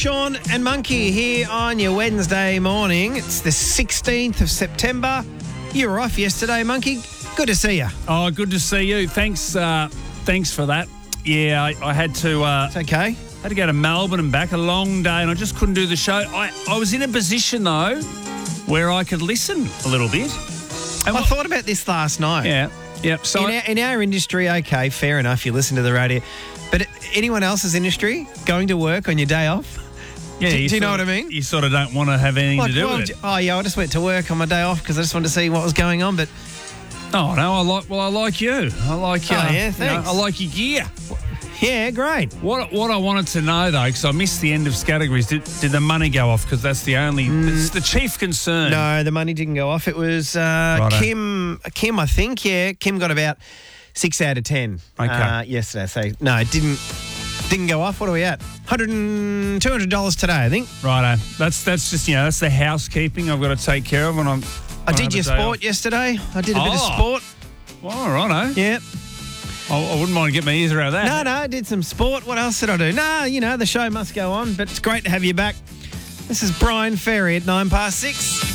Sean and Monkey here on your Wednesday morning. It's the 16th of September. You were off yesterday, Monkey. Good to see you. Oh, good to see you. Thanks for that. Yeah, I had to... It's okay. had to go to Melbourne and back, a long day, and I just couldn't do the show. I was in a position, though, where I could listen a little bit. And I thought about this last night. Yeah. So In our industry, okay, fair enough, you listen to the radio. But anyone else's industry, going to work on your day off? yeah, Do you know what I mean? You sort of don't want to have anything to do with it. Oh, yeah, I just went to work on my day off because I just wanted to see what was going on, but... Oh, no, I like you. I like you. Oh, yeah, thanks. I like your gear. Yeah, great. What I wanted to know, though, because I missed the end of categories, did the money go off? Because that's the only... It's the chief concern. No, the money didn't go off. It was Righto. Kim, I think, yeah. Kim got about 6 out of 10 yesterday. So, no, it didn't go off. What are we at? $200 today, I think. Righto. That's just, that's the housekeeping I've got to take care of when I'm... I did your sport yesterday. I did a bit of sport. Well, righto. Yeah. I wouldn't mind getting my ears around that. No, I did some sport. What else did I do? No, the show must go on, but it's great to have you back. This is Brian Ferry at 6:09.